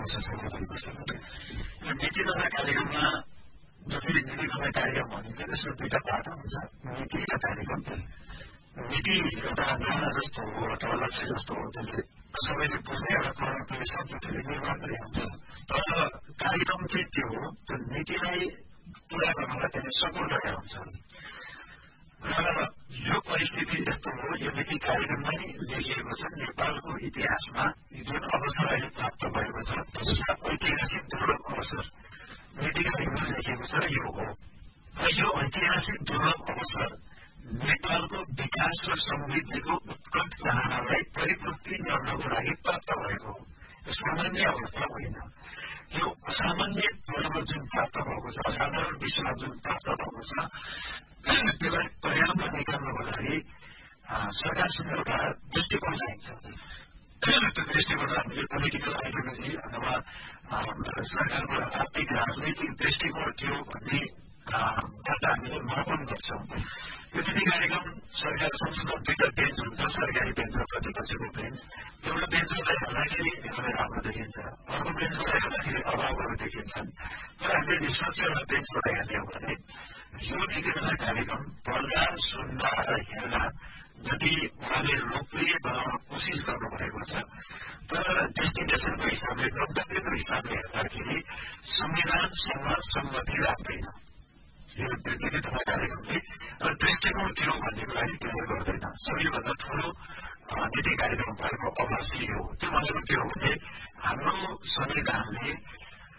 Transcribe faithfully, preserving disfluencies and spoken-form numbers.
प्रोसेससँग भएको छ। यो नीति तथा कार्यक्रममा जसरी नीति तथा कार्यक्रम भनिन्छ त्यसको दुईटा पार्ट हुन्छ, नीति र कार्यक्रम। नीति एउटा नारा जस्तो हो अथवा लक्ष्य जस्तो हो, त्यसले सबैले बुझ्ने एउटा कर्मले शब्द त्यसले निर्माण गरे हुन्छ। तर कार्यक्रम चाहिँ त्यो हो, त्यो नीतिलाई पुरा गर्नलाई त्यसले सपोर्ट गरेका हुन्छन्। र यो परिस्थिति यस्तो हो, यो नीति कार्यक्रममै लेखिएको छ नेपालको इतिहासमा जुन अवसर अहिले प्राप्त भएको छ त्यसमा ऐतिहासिक दुर्लभ अवसर नीति कार्यक्रममा लेखिएको छ यो हो। र यो ऐतिहासिक दुर्लभ अवसर नेपालको विकास र समृद्धिको उत्कट चाहनालाई परिपूर्ति गर्नको लागि प्राप्त भएको हो। यो सामान्य अवस्था होइन, यो असामान्य दुर्लभ जुन प्राप्त भएको छ, असाधारण विषयमा जुन प्राप्त भएको छ त्यसलाई परिणाम निकाल्नको लागि सरकारसँग एउटा दृष्टिकोण चाहिन्छ। त्यो दृष्टिकोण हामीले पोलिटिकल आइडियोलोजी अथवा सरकारको आर्थिक राजनैतिक दृष्टिकोण के हो भन्ने हामीले मापन गर्छौँ। यो नीति कार्यक्रम सरकार संसदमा दुईटा बेन्च हुन्छ, सरकारी बेन्च र प्रतिपक्षको बेन्च। एउटा बेन्चलाई हेर्दाखेरि एकदमै राम्रो देखिन्छ, अर्को बेन्चलाई हेर्दाखेरि अभावहरू देखिन्छन्। तर हामीले निष्पक्ष एउटा बेन्चबाट हेर्ने हो भने यो नीति तथा कार्यक्रम पढ्दा सुन्दा र हेर्दा जति उहाँले लोकप्रिय बनाउन कोसिस गर्नुभएको छ, तर डेस्टिनेसनको हिसाबले गन्तव्यको हिसाबले हेर्दाखेरि संविधानसँग सम्मति राख्दैन यो नीति तथा कार्यक्रमले। र दृष्टिकोण के हो भन्ने कुरा क्लियर गर्दैन। सबैभन्दा ठूलो नीति कार्यक्रम भएको अभाव चाहिँ हो। त्यो भनेको के हो भने हाम्रो संविधानले